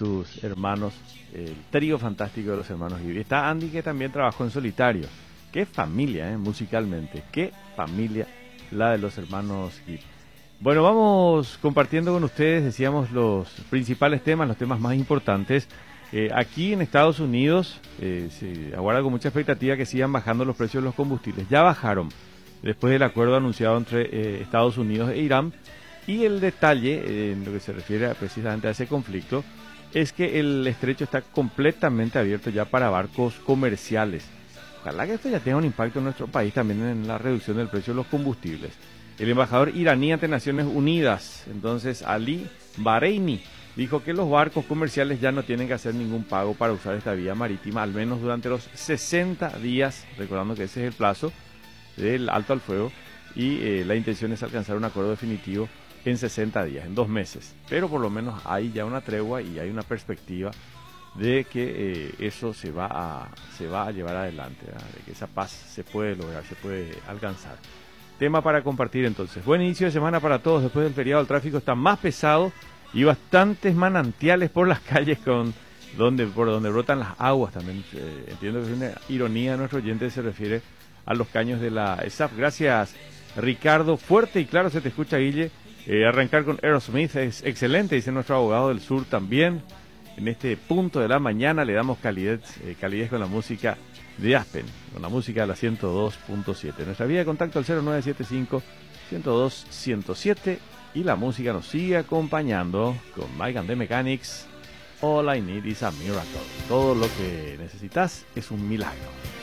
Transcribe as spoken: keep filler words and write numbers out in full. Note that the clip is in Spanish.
sus hermanos, el trío fantástico de los hermanos Gibb. Y está Andy, que también trabajó en solitario. Qué familia, ¿eh? Musicalmente, qué familia la de los hermanos Gibb. Bueno, vamos compartiendo con ustedes, decíamos, los principales temas, los temas más importantes. Eh, aquí en Estados Unidos eh, se aguarda con mucha expectativa que sigan bajando los precios de los combustibles. Ya bajaron después del acuerdo anunciado entre eh, Estados Unidos e Irán. Y el detalle, eh, en lo que se refiere a, precisamente a ese conflicto, es que el estrecho está completamente abierto ya para barcos comerciales. Ojalá que esto ya tenga un impacto en nuestro país también en la reducción del precio de los combustibles. El embajador iraní ante Naciones Unidas, entonces Ali Bahreini, dijo que los barcos comerciales ya no tienen que hacer ningún pago para usar esta vía marítima, al menos durante los sesenta días, recordando que ese es el plazo del alto al fuego, y eh, la intención es alcanzar un acuerdo definitivo en sesenta días, en dos meses. Pero por lo menos hay ya una tregua y hay una perspectiva de que eh, eso se va a se va a llevar adelante, ¿verdad? De que esa paz se puede lograr, se puede alcanzar. Tema para compartir entonces. Buen inicio de semana para todos. Después del feriado el tráfico está más pesado y bastantes manantiales por las calles con donde por donde brotan las aguas también. Eh, entiendo que es una ironía de nuestro oyente, se refiere a los caños de la E S A F. Gracias, Ricardo. Fuerte y claro se te escucha, Guille. Eh, arrancar con Aerosmith es excelente, dice nuestro abogado del sur también. En este punto de la mañana le damos calidez, eh, calidez con la música de Aspen, con la música de la ciento dos punto siete. Nuestra vía de contacto al cero nueve siete cinco, uno cero dos, uno cero siete y la música nos sigue acompañando con Mike and the Mechanics. All I Need is a Miracle. Todo lo que necesitas es un milagro.